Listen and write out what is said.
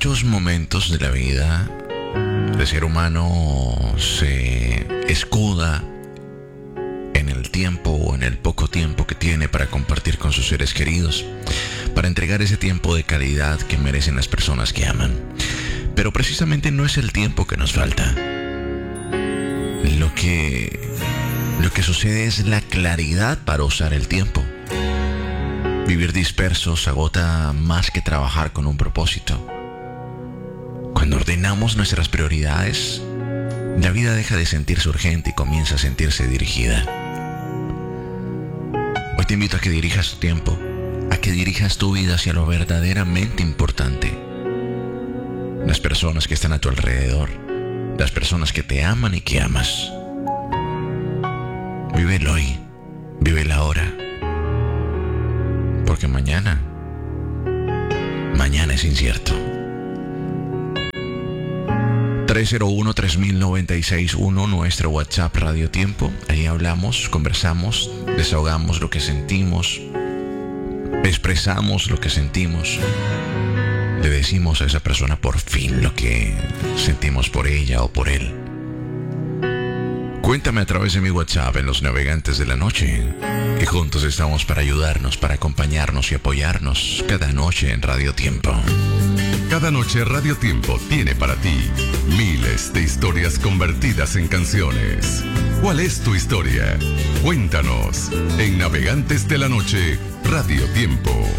muchos momentos de la vida, el ser humano se escuda en el tiempo o en el poco tiempo que tiene para compartir con sus seres queridos, para entregar ese tiempo de calidad que merecen las personas que aman. Pero precisamente no es el tiempo que nos falta. Lo que sucede es la claridad para usar el tiempo. Vivir dispersos agota más que trabajar con un propósito. Cuando ordenamos nuestras prioridades, la vida deja de sentirse urgente y comienza a sentirse dirigida. Hoy te invito a que dirijas tu tiempo, a que dirijas tu vida hacia lo verdaderamente importante. Las personas que están a tu alrededor, las personas que te aman y que amas. Vive el hoy, vive la hora. Porque mañana es incierto. 301-3096-1, nuestro WhatsApp Radio Tiempo. Ahí hablamos, conversamos, desahogamos lo que sentimos, expresamos lo que sentimos. Le decimos a esa persona por fin lo que sentimos por ella o por él. Cuéntame a través de mi WhatsApp en Los Navegantes de la Noche, que juntos estamos para ayudarnos, para acompañarnos y apoyarnos cada noche en Radio Tiempo. Cada noche Radio Tiempo tiene para ti miles de historias convertidas en canciones. ¿Cuál es tu historia? Cuéntanos en Navegantes de la Noche Radio Tiempo.